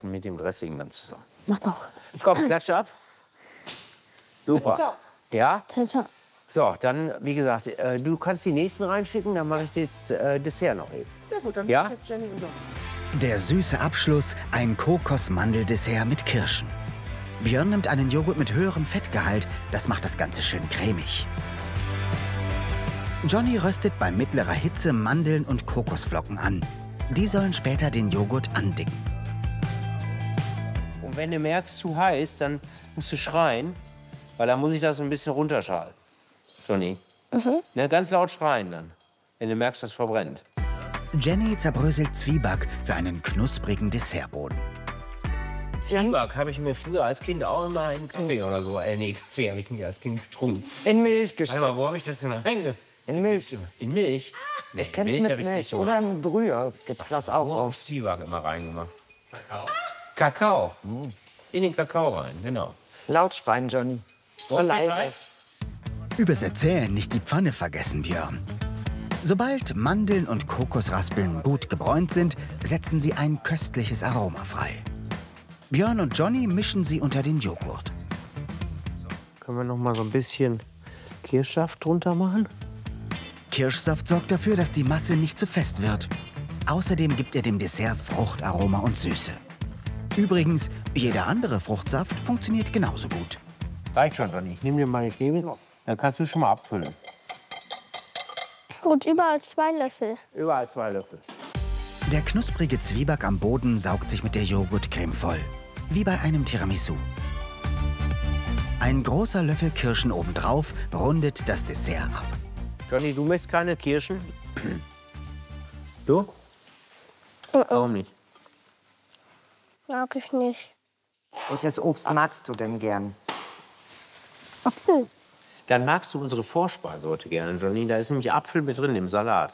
mit dem Dressing dann zusammen. Mach doch. Komm, klatsch ab. Super. Ja? Tata. So, dann, wie gesagt, du kannst die nächsten reinschicken, dann mache ich das Dessert noch eben. Sehr gut, dann Ja? jetzt Jenny und Johnny. Der süße Abschluss, ein Kokos-Mandeldessert mit Kirschen. Björn nimmt einen Joghurt mit höherem Fettgehalt, das macht das Ganze schön cremig. Johnny röstet bei mittlerer Hitze Mandeln und Kokosflocken an. Die sollen später den Joghurt andicken. Und wenn du merkst, zu heiß, dann musst du schreien, weil dann muss ich das ein bisschen runterschalen. Johnny. Ne, ganz laut schreien dann, wenn du merkst, das verbrennt. Jenny zerbröselt Zwieback für einen knusprigen Dessertboden. Zwieback habe ich mir früher als Kind auch immer in Kaffee oder so. Nee, Kaffee habe ich nie als Kind getrunken. In Milch Warte mal, wo habe ich das denn reinge? In Milch. In Milch? Nee, Ich kenn's mit hab ich nicht Milch. so. Oder im Brühe gibt's das auch Nur auf. auf Zwieback immer reingemacht. Kakao. In den Kakao rein, genau. Laut schreien, Johnny. So leise. Übers Erzählen nicht die Pfanne vergessen, Björn. Sobald Mandeln und Kokosraspeln gut gebräunt sind, setzen sie ein köstliches Aroma frei. Björn und Johnny mischen sie unter den Joghurt. Können wir noch mal so ein bisschen Kirschsaft drunter machen? Kirschsaft sorgt dafür, dass die Masse nicht zu fest wird. Außerdem gibt er dem Dessert Fruchtaroma und Süße. Übrigens, jeder andere Fruchtsaft funktioniert genauso gut. Reicht schon, Johnny. Ich nehme dir mal die Stäbe, dann kannst du schon mal abfüllen. Und überall 2 Löffel. Überall 2 Löffel. Der knusprige Zwieback am Boden saugt sich mit der Joghurtcreme voll. Wie bei einem Tiramisu. Ein großer Löffel Kirschen obendrauf rundet das Dessert ab. Johnny, du möchtest keine Kirschen? Du? Warum nicht? Mag ich nicht. Welches Obst magst du denn gern? Apfel. Dann magst du unsere Vorspeise heute gerne, Johnny. Da ist nämlich Apfel mit drin im Salat.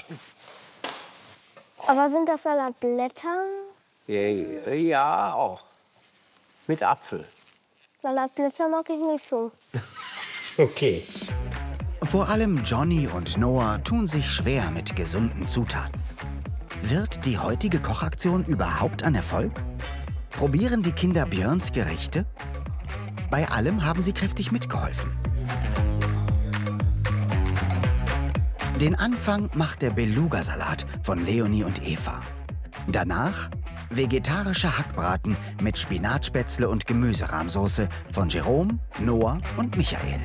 Aber sind das Salatblätter? Ja, auch. Mit Apfel. Salatblätter mag ich nicht so. Okay. Vor allem Johnny und Noah tun sich schwer mit gesunden Zutaten. Wird die heutige Kochaktion überhaupt ein Erfolg? Probieren die Kinder Björns Gerichte? Bei allem haben sie kräftig mitgeholfen. Den Anfang macht der Beluga-Salat von Leonie und Eva. Danach vegetarischer Hackbraten mit Spinatspätzle und Gemüserahmsoße von Jerome, Noah und Michael.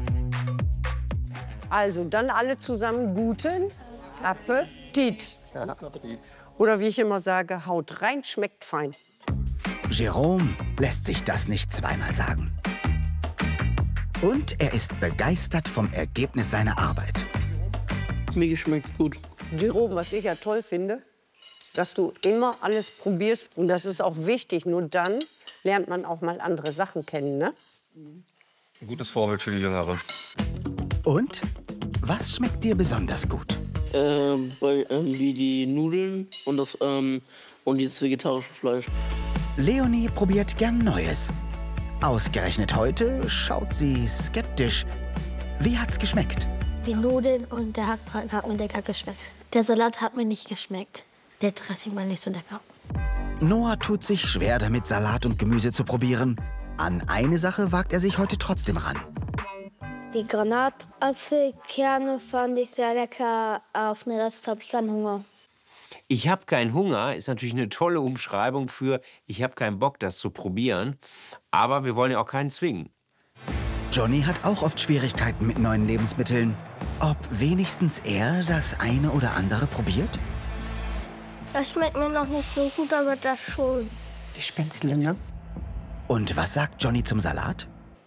Also, dann alle zusammen guten Appetit. Oder wie ich immer sage, haut rein, schmeckt fein. Jerome lässt sich das nicht zweimal sagen. Und er ist begeistert vom Ergebnis seiner Arbeit. Mir schmeckt's gut. Jerome, was ich ja toll finde, dass du immer alles probierst. Und das ist auch wichtig. Nur dann lernt man auch mal andere Sachen kennen, ne? Ein gutes Vorbild für die Jüngeren. Und was schmeckt dir besonders gut? Wie die Nudeln und dieses vegetarische Fleisch. Leonie probiert gern Neues. Ausgerechnet heute schaut sie skeptisch. Wie hat's geschmeckt? Die Nudeln und der Hackbraten hat mir lecker geschmeckt. Der Salat hat mir nicht geschmeckt. Der Dressing war nicht so lecker. Noah tut sich schwer damit, Salat und Gemüse zu probieren. An eine Sache wagt er sich heute trotzdem ran. Die Granatapfelkerne fand ich sehr lecker. Auf den Rest habe ich keinen Hunger. Ich habe keinen Hunger ist natürlich eine tolle Umschreibung für ich habe keinen Bock, das zu probieren. Aber wir wollen ja auch keinen zwingen. Johnny hat auch oft Schwierigkeiten mit neuen Lebensmitteln. Ob wenigstens er das eine oder andere probiert? Das schmeckt mir noch nicht so gut, aber das schon. Die Spätzle, ne? Und was sagt Johnny zum Salat?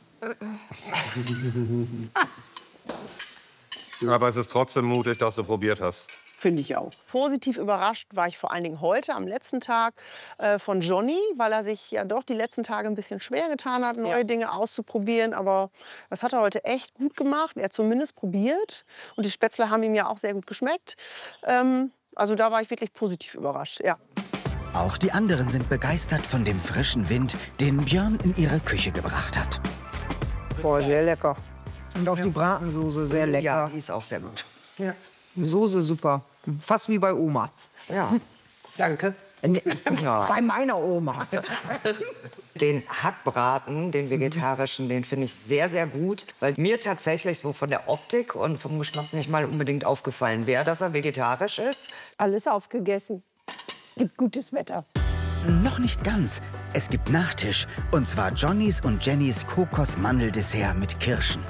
Aber es ist trotzdem mutig, dass du probiert hast. Finde ich auch. Positiv überrascht war ich vor allen Dingen heute, am letzten Tag, von Johnny, weil er sich ja doch die letzten Tage ein bisschen schwer getan hat, neue Dinge auszuprobieren. Aber das hat er heute echt gut gemacht. Er hat zumindest probiert. Und die Spätzle haben ihm ja auch sehr gut geschmeckt. Also da war ich wirklich positiv überrascht, ja. Auch die anderen sind begeistert von dem frischen Wind, den Björn in ihre Küche gebracht hat. Boah, sehr lecker. Und auch die Bratensoße sehr lecker. Ja, die ist auch sehr gut. Ja. Die Soße super. Fast wie bei Oma. Ja, danke. Bei meiner Oma. Den Hackbraten, den vegetarischen, den finde ich sehr, sehr gut. Weil mir tatsächlich so von der Optik und vom Geschmack nicht mal unbedingt aufgefallen wäre, dass er vegetarisch ist. Alles aufgegessen. Es gibt gutes Wetter. Noch nicht ganz. Es gibt Nachtisch. Und zwar Johnnys und Jennys Kokos-Mandeldessert mit Kirschen.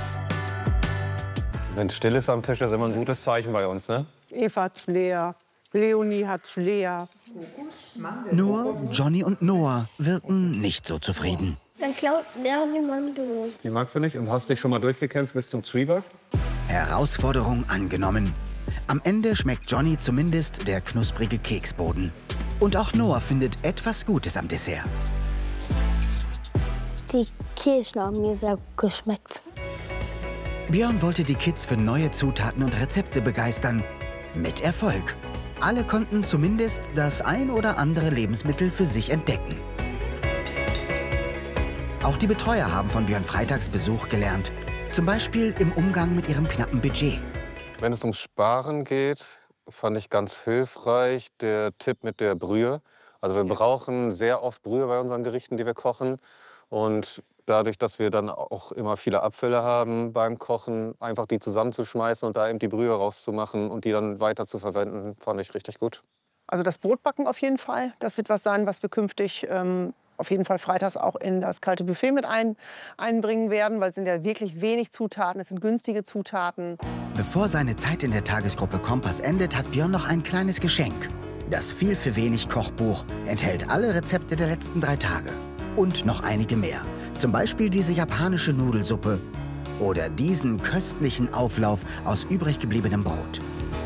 Wenn still ist am Tisch, ist immer ein gutes Zeichen bei uns, ne? Eva hat's leer. Leonie hat's leer. Nur Johnny und Noah wirken nicht so zufrieden. Ich glaube, der die Mandeln. Die magst du nicht und hast dich schon mal durchgekämpft bis zum Zwieback? Herausforderung angenommen. Am Ende schmeckt Johnny zumindest der knusprige Keksboden. Und auch Noah findet etwas Gutes am Dessert. Die Kirschen haben mir sehr gut geschmeckt. Björn wollte die Kids für neue Zutaten und Rezepte begeistern. Mit Erfolg. Alle konnten zumindest das ein oder andere Lebensmittel für sich entdecken. Auch die Betreuer haben von Björn Freitags Besuch gelernt. Zum Beispiel im Umgang mit ihrem knappen Budget. Wenn es ums Sparen geht, fand ich ganz hilfreich der Tipp mit der Brühe. Also wir brauchen sehr oft Brühe bei unseren Gerichten, die wir kochen. Und dadurch, dass wir dann auch immer viele Abfälle haben beim Kochen, einfach die zusammenzuschmeißen und da eben die Brühe rauszumachen und die dann weiter zu verwenden, fand ich richtig gut. Also das Brotbacken auf jeden Fall. Das wird was sein, was wir künftig auf jeden Fall freitags auch in das kalte Buffet mit einbringen werden, weil es sind ja wirklich wenig Zutaten, es sind günstige Zutaten. Bevor seine Zeit in der Tagesgruppe Kompass endet, hat Björn noch ein kleines Geschenk. Das Viel für wenig Kochbuch enthält alle Rezepte der letzten 3 Tage. Und noch einige mehr. Zum Beispiel diese japanische Nudelsuppe oder diesen köstlichen Auflauf aus übrig gebliebenem Brot.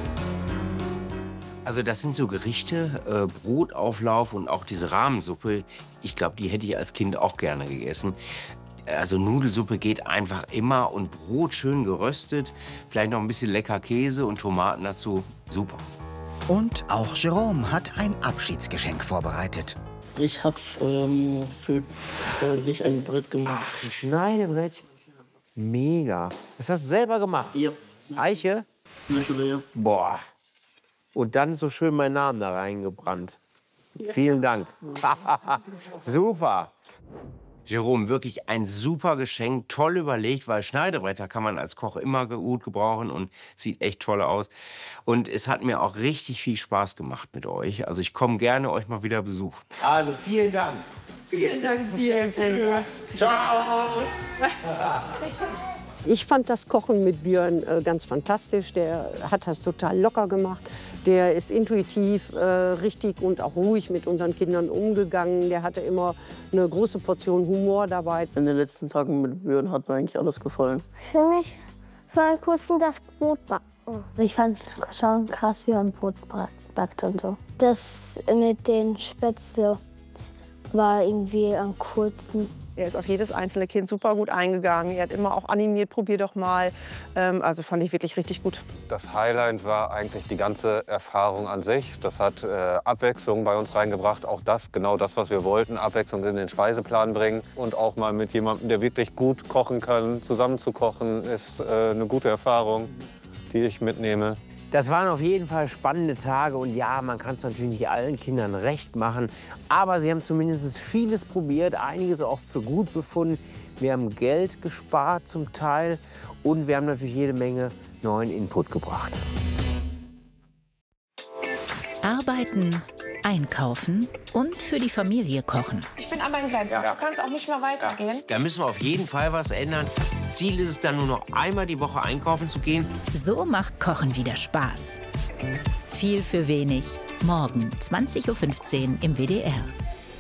Also das sind so Gerichte, Brotauflauf und auch diese Rahmensuppe. Ich glaube, die hätte ich als Kind auch gerne gegessen. Also Nudelsuppe geht einfach immer und Brot schön geröstet, vielleicht noch ein bisschen lecker Käse und Tomaten dazu. Super. Und auch Jerome hat ein Abschiedsgeschenk vorbereitet. Ich habe für dich ein Brett gemacht. Ach, ein Schneidebrett? Mega. Das hast du selber gemacht? Ja. Eiche? Ja. Boah. Und dann so schön meinen Namen da reingebrannt. Ja. Vielen Dank. Super. Jerome, wirklich ein super Geschenk, toll überlegt, weil Schneidebretter kann man als Koch immer gut gebrauchen und sieht echt toll aus. Und es hat mir auch richtig viel Spaß gemacht mit euch. Also ich komme gerne euch mal wieder besuchen. Also vielen Dank. Vielen Dank dir. Ciao. Ich fand das Kochen mit Björn ganz fantastisch. Der hat das total locker gemacht. Der ist intuitiv, richtig und auch ruhig mit unseren Kindern umgegangen. Der hatte immer eine große Portion Humor dabei. In den letzten Tagen mit Björn hat mir eigentlich alles gefallen. Für mich war kurz das Brot backen. Ich fand schon krass, wie man Brot backt und so. Das mit den Spätzle war irgendwie am coolsten. Er ist auf jedes einzelne Kind super gut eingegangen. Er hat immer auch animiert, probier doch mal. Also fand ich wirklich richtig gut. Das Highlight war eigentlich die ganze Erfahrung an sich. Das hat Abwechslung bei uns reingebracht. Auch das, genau das, was wir wollten. Abwechslung in den Speiseplan bringen. Und auch mal mit jemandem, der wirklich gut kochen kann, zusammen zu kochen, ist eine gute Erfahrung, die ich mitnehme. Das waren auf jeden Fall spannende Tage und ja, man kann es natürlich nicht allen Kindern recht machen, aber sie haben zumindest vieles probiert, einiges auch für gut befunden. Wir haben Geld gespart zum Teil und wir haben natürlich jede Menge neuen Input gebracht. Arbeiten, einkaufen und für die Familie kochen. Ich bin an meinen Grenzen. Ja. Du kannst auch nicht mehr weitergehen. Da müssen wir auf jeden Fall was ändern. Ziel ist es dann nur noch einmal die Woche einkaufen zu gehen. So macht Kochen wieder Spaß. Viel für wenig. Morgen 20:15 Uhr im WDR.